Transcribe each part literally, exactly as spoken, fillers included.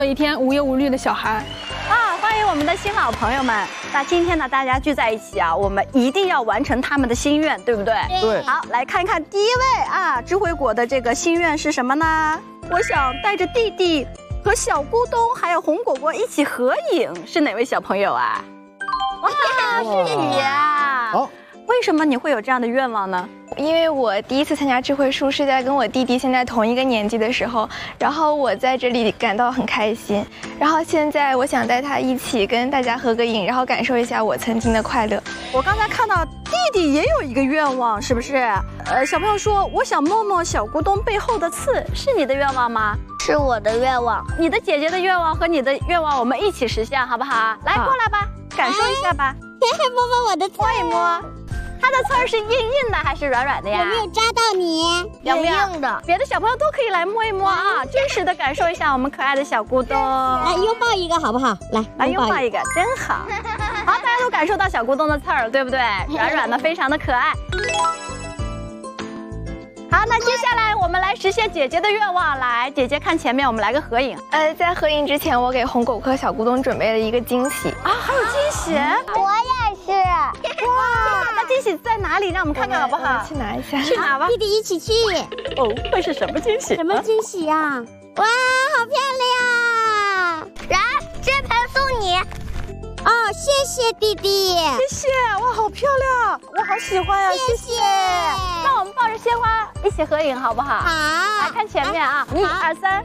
一天无忧无虑的小孩。 啊，欢迎我们的新老朋友们。那今天呢，大家聚在一起啊，我们一定要完成他们的心愿，对不对？ 对。 好，来看看第一位啊，智慧果的这个心愿是什么呢？我想带着弟弟和小咕咚还有红果果一起合影，是哪位小朋友啊？哇，是你呀！ 好。 为什么你会有这样的愿望呢？ 因为我第一次参加智慧树是在跟我弟弟现在同一个年纪的时候，然后我在这里感到很开心，然后现在我想带他一起跟大家合个影，然后感受一下我曾经的快乐。 我刚才看到弟弟也有一个愿望，是不是？呃，小朋友说我想摸摸小咕咚背后的刺，是你的愿望吗？ 是我的愿望。 你的姐姐的愿望和你的愿望，我们一起实现，好不好？来，过来吧，感受一下吧。 摸摸我的刺， 摸一摸。它的刺儿是硬硬的还是软软的呀？ 有没有扎到你？ 有没有硬的？ 别的小朋友都可以来摸一摸啊，真实的感受一下我们可爱的小咕咚。 来拥抱一个好不好？来， 来拥抱一个，真好。好，大家都感受到小咕咚的刺儿，对不对？软软的，非常的可爱。好，那接下来我们来实现姐姐的愿望。来，姐姐看前面，我们来个合影。 呃，在合影之前，我给红果果和小咕咚准备了一个惊喜啊，还有惊喜！ 我也是。 哇，那惊喜在哪里？让我们看看好不好？ 去拿一下。 去拿吧。 弟弟一起去。 哦，会是什么惊喜？ 什么惊喜呀？哇，好漂亮！来，这盆送你。哦，谢谢弟弟， 谢谢，哇，好漂亮，我好喜欢呀， 谢谢。 那我们抱着鲜花一起合影好不好？ 好， 来看前面啊，一二三，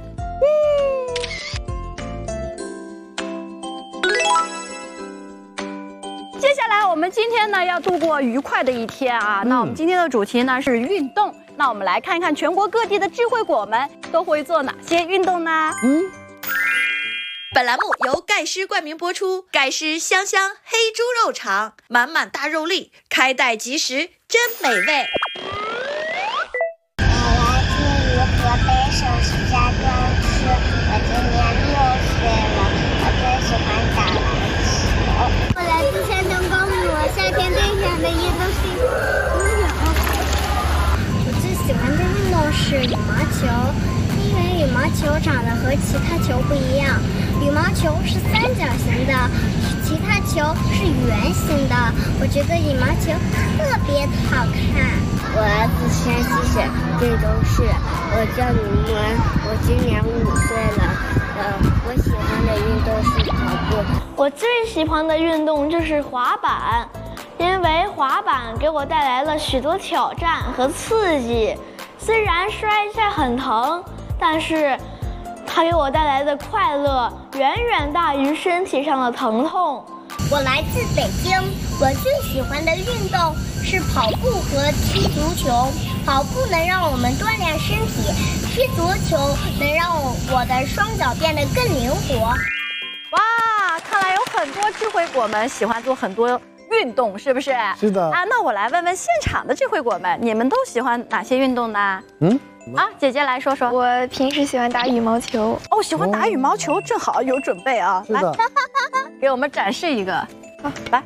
接下来我们今天呢要度过愉快的一天啊，那我们今天的主题呢是运动，那我们来看看全国各地的智慧果们都会做哪些运动呢？嗯。 本栏目由盖诗冠名播出，盖诗香香黑猪肉肠，满满大肉粒，开袋即食，真美味。 我来自于河北省石家庄市，我今年六岁了，我最喜欢打篮球。 我来自山东高密，我夏天最喜欢的运动是游泳。我最喜欢的运动是羽毛球，因为羽毛球长得和其他球不一样。羽毛球是三角形的，其他球是圆形的。我觉得羽毛球特别好看。 我来自山西省贵州市，我叫李木安，我今年五岁了。呃，我喜欢的运动是跑步。 我最喜欢的运动就是滑板，因为滑板给我带来了许多挑战和刺激。虽然摔一下很疼，但是它给我带来的快乐远远大于身体上的疼痛。 我来自北京，我最喜欢的运动是跑步和踢足球。跑步能让我们锻炼身体，踢足球能让我的双脚变得更灵活。 哇，看来有很多智慧果们喜欢做很多运动，是不是？ 是的。 啊，那我来问问现场的智慧果们，你们都喜欢哪些运动呢？嗯。啊，姐姐来说说。 我平时喜欢打羽毛球。 哦，喜欢打羽毛球，正好有准备啊。 来， 给我们展示一个。好，来。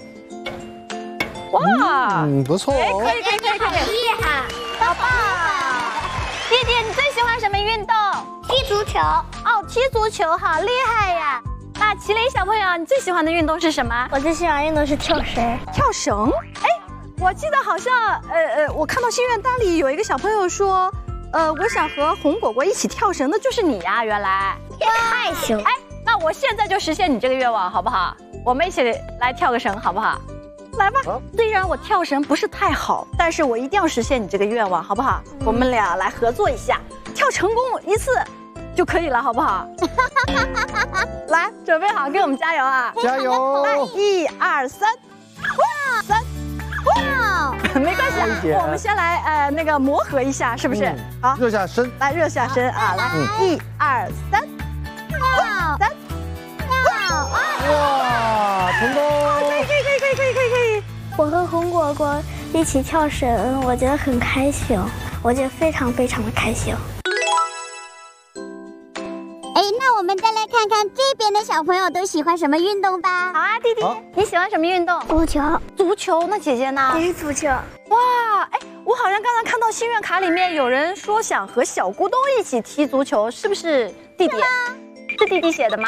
哇， 嗯，不错哦。 可以可以可以可以， 厉害， 好棒！弟弟，你最喜欢什么运动？ 踢足球。 哦，踢足球，好厉害呀！那麒麟小朋友，你最喜欢的运动是什么？ 我最喜欢运动是跳绳。 跳绳？哎，我记得好像，呃呃，我看到心愿单里有一个小朋友说。呃，我想和红果果一起跳绳的就是你呀，原来太行！ 哎，那我现在就实现你这个愿望，好不好？我们一起来跳个绳，好不好？来吧。虽然我跳绳不是太好，但是我一定要实现你这个愿望，好不好？我们俩来合作一下，跳成功一次就可以了，好不好？来，准备好，给我们加油啊！ 加油！ 来，一二三，哇，三。哇，没关系啊，我们先来呃那个磨合一下，是不是？嗯、好， 热下身， 来热下身啊，来，嗯、一二三，哇，三，哇， 哇，成功！ 可以可以可以可以可以可以可以。 我和红果果一起跳绳，我觉得很开心，我觉得非常非常的开心。 哎，那我们再来看看这边的小朋友都喜欢什么运动吧。 好啊，弟弟，你喜欢什么运动？ 足球。 足球？那姐姐呢？ 也是足球。 哇，哎，我好像刚才看到心愿卡里面有人说想和小咕咚一起踢足球，是不是弟弟？是弟弟写的吗？